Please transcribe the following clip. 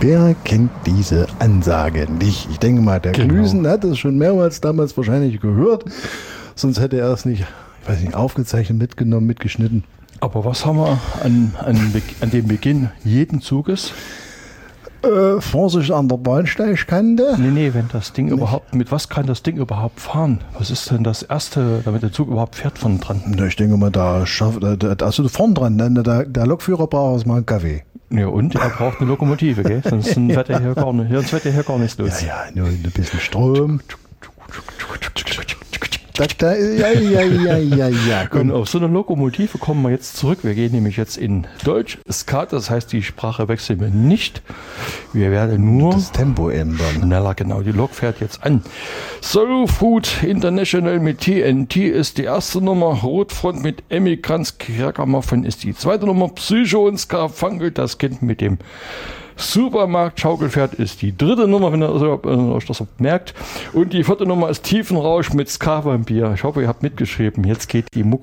Wer kennt diese Ansage nicht? Ich denke mal, der Glüsen hat es schon mehrmals damals wahrscheinlich gehört, sonst hätte er es nicht, ich weiß nicht, aufgezeichnet, mitgenommen, mitgeschnitten. Aber was haben wir an dem Beginn jeden Zuges? Vorsicht an der Bahnsteigkante. Nee, wenn das Ding überhaupt, mit was kann das Ding überhaupt fahren? Was ist denn das Erste, damit der Zug überhaupt fährt von dran? Ich denke mal, also vorn dran, der Lokführer braucht erstmal einen Kaffee. Ja, und er braucht eine Lokomotive, gell? Sonst wird er hier gar nichts los. Ja, nur ein bisschen Strom. Ja. Und auf so eine Lokomotive kommen wir jetzt zurück. Wir gehen nämlich jetzt in Deutsch Skat, das heißt, die Sprache wechseln wir nicht. Wir werden nur das Tempo ändern. Schneller, genau. Die Lok fährt jetzt an. Soul Food International mit TNT ist die erste Nummer. Rotfront mit Emigrants Kerkermuffin ist die zweite Nummer. Psycho und Skarfunkel, das Kind mit dem Supermarkt Schaukelpferd ist die dritte Nummer, wenn ihr euch das merkt. Und die vierte Nummer ist Tiefenrausch mit Ska-Vampir. Ich hoffe, ihr habt mitgeschrieben. Jetzt geht die Mucke